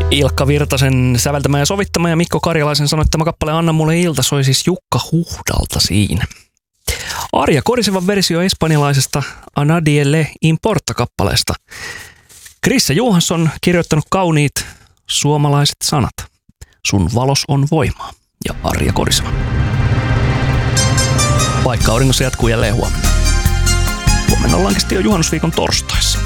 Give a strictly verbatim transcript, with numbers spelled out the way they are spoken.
Ilkka Virtasen säveltämä ja sovittama ja Mikko Karjalaisen sanoittama kappale Anna mulle ilta soi siis Jukka Huhdalta siinä. Arja Korisevan versio espanjalaisesta A Nadie le importa-kappaleesta. Krisse Johansson kirjoittanut kauniit suomalaiset sanat. Sun valos on voimaa. Ja Arja Koriseva. Paikka auringossa jatkuu jälleen huomenna. Huomenna ollaankin sitten jo juhannusviikon torstaissa.